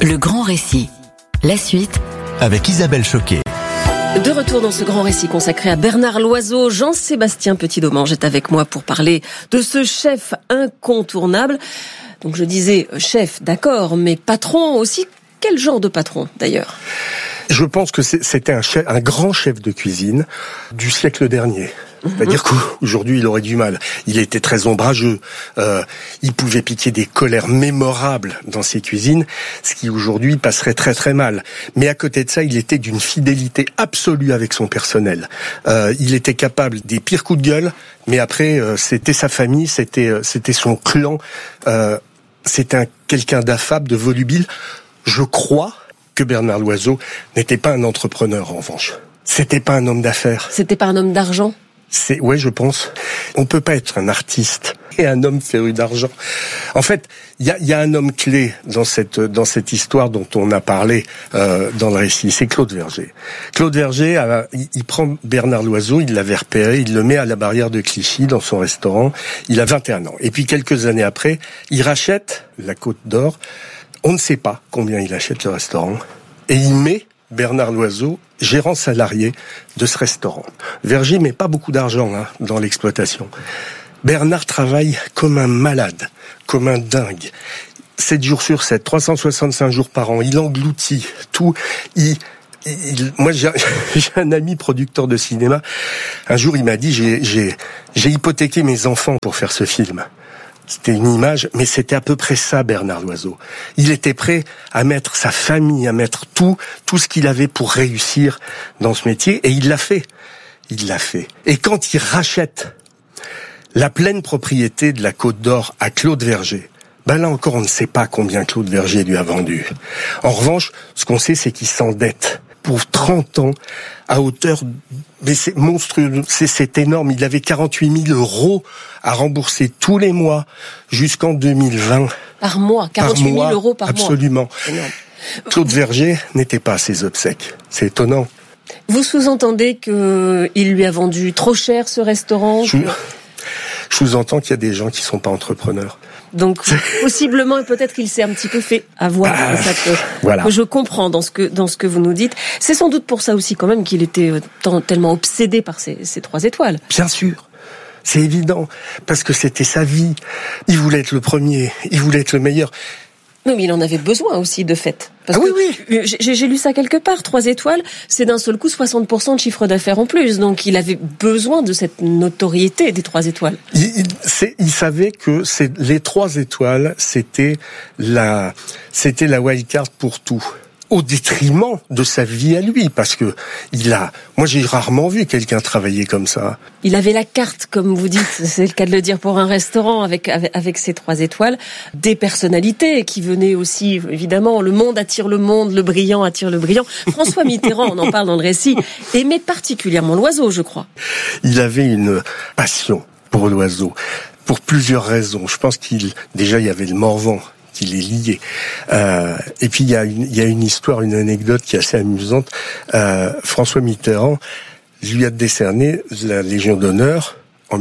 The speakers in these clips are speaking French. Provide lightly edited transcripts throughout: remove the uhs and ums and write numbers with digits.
Le grand récit. La suite avec Isabelle Choquet. De retour dans ce grand récit consacré à Bernard Loiseau, Jean-Sébastien Petit-Domange est avec moi pour parler de ce chef incontournable. Donc je disais chef, d'accord, mais patron aussi. Quel genre de patron d'ailleurs ? Je pense que c'était un grand chef de cuisine du siècle dernier. C'est-à-dire qu'aujourd'hui, il aurait du mal. Il était très ombrageux. Il pouvait piquer des colères mémorables dans ses cuisines, ce qui aujourd'hui passerait très très mal. Mais à côté de ça, il était d'une fidélité absolue avec son personnel. Il était capable des pires coups de gueule, mais après, c'était sa famille, c'était son clan. C'était quelqu'un d'affable, de volubile. Je crois que Bernard Loiseau n'était pas un entrepreneur, en revanche. C'était pas un homme d'affaires. C'était pas un homme d'argent ? Ouais, je pense. On peut pas être un artiste et un homme féru d'argent. En fait, il y a un homme clé dans cette histoire dont on a parlé dans le récit. C'est Claude Verger. Claude Verger, il prend Bernard Loiseau, il l'avait repéré, il le met à la barrière de Clichy dans son restaurant. Il a 21 ans. Et puis quelques années après, il rachète la Côte d'Or. On ne sait pas combien il achète le restaurant. Et il met Bernard Loiseau, gérant salarié de ce restaurant. Verger met pas beaucoup d'argent dans l'exploitation. Bernard travaille comme un malade, comme un dingue. 7 jours sur 7, 365 jours par an. Il engloutit tout. Moi, j'ai un ami producteur de cinéma. Un jour, il m'a dit, j'ai hypothéqué mes enfants pour faire ce film. C'était une image, mais c'était à peu près ça, Bernard Loiseau. Il était prêt à mettre sa famille, à mettre tout ce qu'il avait pour réussir dans ce métier, et il l'a fait. Il l'a fait. Et quand il rachète la pleine propriété de la Côte d'Or à Claude Verger, là encore, on ne sait pas combien Claude Verger lui a vendu. En revanche, ce qu'on sait, c'est qu'il s'endette pour 30 ans à hauteur, mais c'est monstrueux, c'est énorme. Il avait 48 000 € à rembourser tous les mois jusqu'en 2020. Par mois, 48 000 € par absolument. Mois. Absolument. Claude Verger n'était pas à ses obsèques. C'est étonnant. Vous sous-entendez qu'il lui a vendu trop cher ce restaurant? Je sous-entends qu'il y a des gens qui sont pas entrepreneurs. Donc, possiblement, et peut-être qu'il s'est un petit peu fait avoir. C'est ça que je comprends dans ce que vous nous dites. C'est sans doute pour ça aussi, quand même, qu'il était tellement obsédé par ces 3 étoiles. Bien sûr. C'est évident. Parce que c'était sa vie. Il voulait être le premier. Il voulait être le meilleur. Non, mais il en avait besoin aussi, de fait. Parce que oui. J'ai lu ça quelque part. 3 étoiles, c'est d'un seul coup 60% de chiffre d'affaires en plus. Donc, il avait besoin de cette notoriété des 3 étoiles. Il savait que les 3 étoiles, c'était la wildcard pour tout. Au détriment de sa vie à lui, parce que moi j'ai rarement vu quelqu'un travailler comme ça. Il avait la carte, comme vous dites, c'est le cas de le dire, pour un restaurant avec ses 3 étoiles, des personnalités qui venaient aussi, évidemment, le monde attire le monde, le brillant attire le brillant. François Mitterrand, on en parle dans le récit, aimait particulièrement Loiseau, je crois. Il avait une passion pour Loiseau, pour plusieurs raisons. Je pense il y avait le Morvan qui les liait. Et puis il y a une histoire, une anecdote qui est assez amusante. François Mitterrand lui a décerné la Légion d'honneur en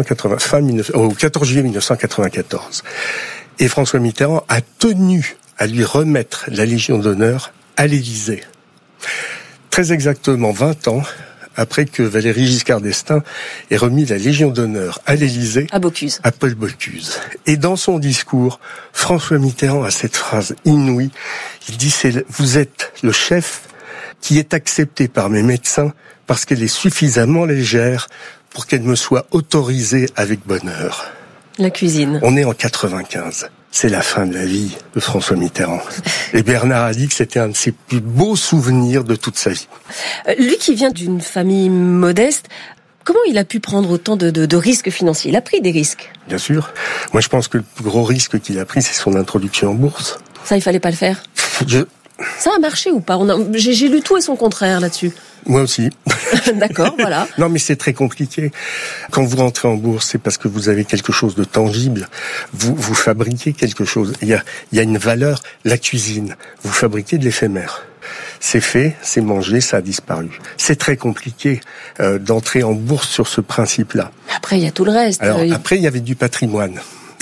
au 14 juillet 1994. Et François Mitterrand a tenu à lui remettre la Légion d'honneur à l'Élysée. Très exactement 20 ans après que Valéry Giscard d'Estaing ait remis la Légion d'honneur à l'Élysée, à Paul Bocuse. Et dans son discours, François Mitterrand a cette phrase inouïe. Il dit, vous êtes le chef qui est accepté par mes médecins parce qu'elle est suffisamment légère pour qu'elle me soit autorisée avec bonheur. La cuisine. On est en 95. C'est la fin de la vie de François Mitterrand. Et Bernard a dit que c'était un de ses plus beaux souvenirs de toute sa vie. Lui qui vient d'une famille modeste, comment il a pu prendre autant de risques financiers ? Il a pris des risques. Bien sûr. Moi, je pense que le plus gros risque qu'il a pris, c'est son introduction en bourse. Ça, il fallait pas le faire. Ça a marché ou pas ? J'ai lu tout et son contraire là-dessus. Moi aussi. D'accord, voilà. Non, mais c'est très compliqué. Quand vous rentrez en bourse, c'est parce que vous avez quelque chose de tangible. Vous fabriquez quelque chose. Il y a une valeur. La cuisine. Vous fabriquez de l'éphémère. C'est fait, c'est mangé, ça a disparu. C'est très compliqué d'entrer en bourse sur ce principe-là. Après, il y a tout le reste. Alors, après, il y avait du patrimoine.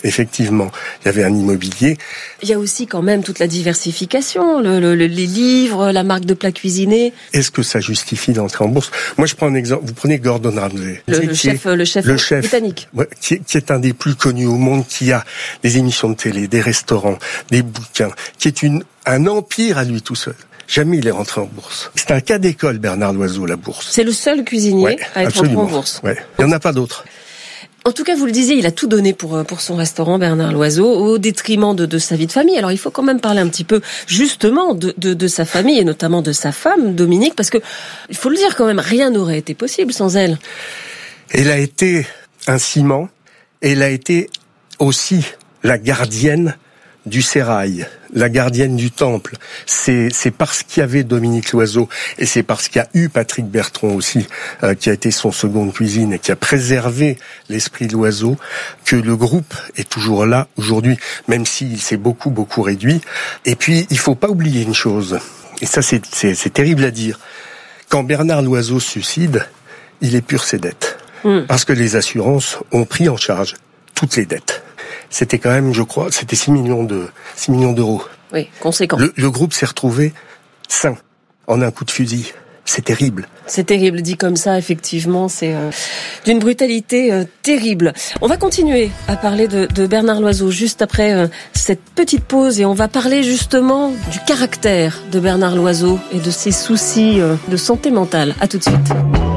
Effectivement, il y avait un immobilier. Il y a aussi quand même toute la diversification, les livres, la marque de plats cuisinés. Est-ce que ça justifie d'entrer en bourse? Moi, je prends un exemple. Vous prenez Gordon Ramsay. Le chef britannique. Qui est un des plus connus au monde, qui a des émissions de télé, des restaurants, des bouquins, qui est un empire à lui tout seul. Jamais il est rentré en bourse. C'est un cas d'école, Bernard Loiseau, la bourse. C'est le seul cuisinier à être rentré en bourse. Ouais. Il n'y en a pas d'autres. En tout cas, vous le disiez, il a tout donné pour son restaurant, Bernard Loiseau, au détriment de sa vie de famille. Alors, il faut quand même parler un petit peu, justement, de sa famille, et notamment de sa femme, Dominique, parce que, il faut le dire quand même, rien n'aurait été possible sans elle. Elle a été un ciment, et elle a été aussi la gardienne du sérail, la gardienne du temple. C'est parce qu'il y avait Dominique Loiseau, et c'est parce qu'il y a eu Patrick Bertrand aussi, qui a été son second de cuisine et qui a préservé l'esprit Loiseau, que le groupe est toujours là aujourd'hui, même s'il s'est beaucoup réduit. Et puis, il faut pas oublier une chose, et ça c'est terrible à dire. Quand Bernard Loiseau se suicide, il épure ses dettes. Parce que les assurances ont pris en charge toutes les dettes. C'était quand même, je crois, c'était 6 millions d'euros. Oui, conséquent. Le groupe s'est retrouvé sain, en un coup de fusil. C'est terrible. C'est terrible, dit comme ça, effectivement, c'est d'une brutalité terrible. On va continuer à parler de Bernard Loiseau juste après cette petite pause, et on va parler justement du caractère de Bernard Loiseau et de ses soucis de santé mentale. À tout de suite.